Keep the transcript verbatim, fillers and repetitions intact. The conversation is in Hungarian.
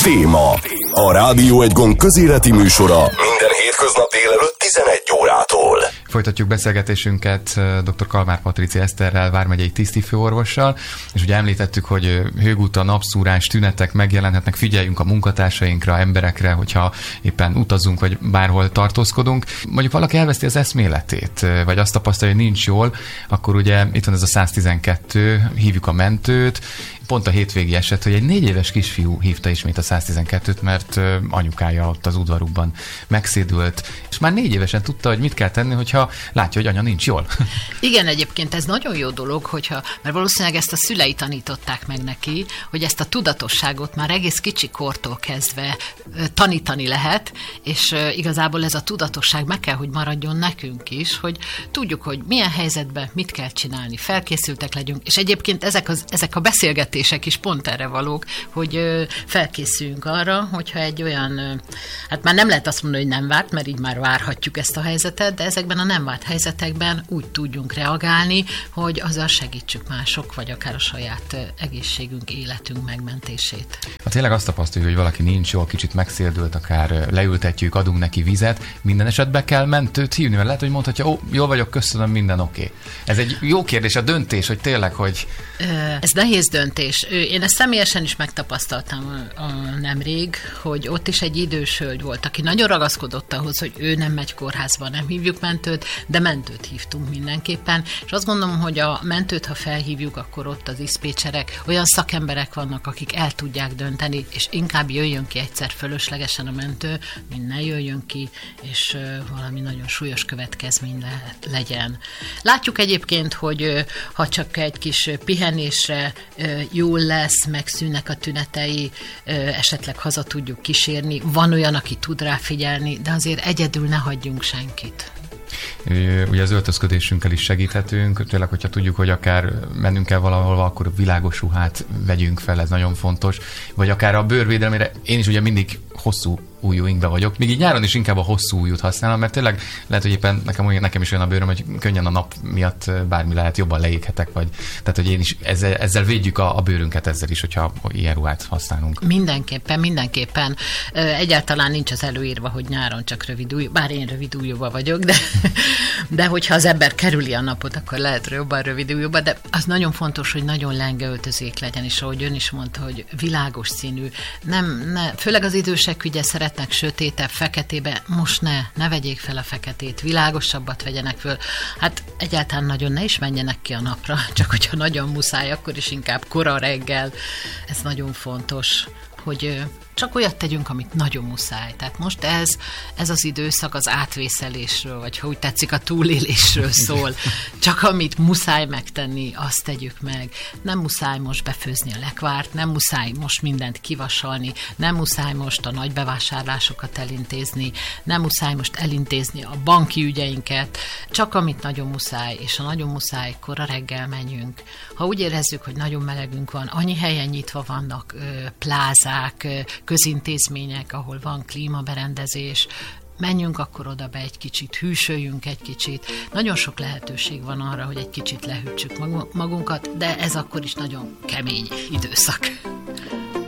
Téma. A Rádió Egy Gond közéleti műsora minden hétköznap délelőtt tizenegy órától. Folytatjuk beszélgetésünket dr. Kalmár Patricia Eszterrel, vármegyei tisztifőorvossal, és ugye említettük, hogy hőguta, napszúrás, tünetek megjelenhetnek, figyeljünk a munkatársainkra, emberekre, hogyha éppen utazunk, vagy bárhol tartózkodunk. Mondjuk valaki elveszti az eszméletét, vagy azt tapasztalja, hogy nincs jól, akkor ugye itt van ez a száz tizenkettő, hívjuk a mentőt. Pont a hétvégi eset, hogy egy négy éves kisfiú hívta ismét a száz tizenkettőt, mert anyukája ott az udvarukban megszédült, és már négy évesen tudta, hogy mit kell tenni, hogyha látja, hogy anya nincs jól. Igen, egyébként ez nagyon jó dolog, hogyha, mert valószínűleg ezt a szülei tanították meg neki, hogy ezt a tudatosságot már egész kicsi kortól kezdve tanítani lehet, és igazából ez a tudatosság meg kell, hogy maradjon nekünk is, hogy tudjuk, hogy milyen helyzetben mit kell csinálni, felkészültek legyünk, és egyébként ezek, az, ezek a beszélgetések is pont erre valók, hogy felkészüljünk arra, hogyha egy olyan, hát már nem lehet azt mondani, hogy nem várt, mert így már várhatjuk ezt a helyzetet, de ezekben a nem várt helyzetekben úgy tudjunk reagálni, hogy azzal segítsük mások, vagy akár a saját egészségünk, életünk megmentését. Ha tényleg azt tapasztaljuk, hogy valaki nincs jól, kicsit megszéldült, akár leültetjük, adunk neki vizet, minden esetben kell mentőt hívni, mert lehet, hogy mondhatja, ó, jól vagyok, köszönöm, minden oké. Okay. Ez egy jó kérdés, a döntés, hogy tényleg, hogy... Ez nehéz döntés. Én ezt személyesen is megtapasztaltam a, a nemrég, hogy ott is egy idős hölgy volt, aki nagyon ragaszkodott ahhoz, hogy ő nem megy kórházba, nem hívjuk mentőt, de mentőt hívtunk mindenképpen, és azt gondolom, hogy a mentőt, ha felhívjuk, akkor ott az diszpécserek, olyan szakemberek vannak, akik el tudják dönteni, és inkább jöjjön ki egyszer fölöslegesen a mentő, mint ne jöjjön ki, és valami nagyon súlyos következmény le, legyen. Látjuk egyébként, hogy ha csak egy kis pihenésre jól lesz, megszűnnek a tünetei, esetleg haza tudjuk kísérni, van olyan, aki tud rá figyelni, de azért egyedül ne hagyjunk senkit. Ugye az öltözködésünkkel is segíthetünk, tényleg, hogyha tudjuk, hogy akár mennünk kell valahol, akkor világos ruhát vegyünk fel, ez nagyon fontos, vagy akár a bőrvédelmére, én is ugye mindig hosszú újú ingbe vagyok, még így nyáron is inkább a hosszú újút használom, mert tényleg lehet, hogy éppen nekem, nekem is olyan a bőröm, hogy könnyen a nap miatt bármi lehet, jobban leéghetek, vagy tehát, hogy én is ezzel, ezzel védjük a, a bőrünket ezzel is, hogyha ilyen ruhát használunk. Mindenképpen, mindenképpen. Egyáltalán nincs az előírva, hogy nyáron csak rövid újú, bár én rövid újúba vagyok, de, de hogyha az ember kerüli a napot, akkor lehet jobban rövid újúba, de az nagyon fontos, hogy nagyon lenge öltözék legyen, és ahogy ön is mondta, hogy világos színű, nem, ne, főleg az idősek ugye szeret sötétebb, feketébe, most ne, ne vegyék fel a feketét, világosabbat vegyenek föl. Hát egyáltalán nagyon ne is menjenek ki a napra, csak hogyha nagyon muszáj, akkor is inkább kora reggel. Ez nagyon fontos, hogy csak olyat tegyünk, amit nagyon muszáj. Tehát most ez, ez az időszak az átvészelésről, vagy ha úgy tetszik, a túlélésről szól. Csak amit muszáj megtenni, azt tegyük meg. Nem muszáj most befőzni a lekvárt, nem muszáj most mindent kivasalni, nem muszáj most a nagy bevásárlásokat elintézni, nem muszáj most elintézni a banki ügyeinket, csak amit nagyon muszáj, és a nagyon muszáj, kora reggel menjünk. Ha úgy érezzük, hogy nagyon melegünk van, annyi helyen nyitva vannak, plázák, közintézmények, ahol van klímaberendezés, menjünk akkor oda be egy kicsit, hűsöljünk egy kicsit. Nagyon sok lehetőség van arra, hogy egy kicsit lehűtsük magunkat, de ez akkor is nagyon kemény időszak.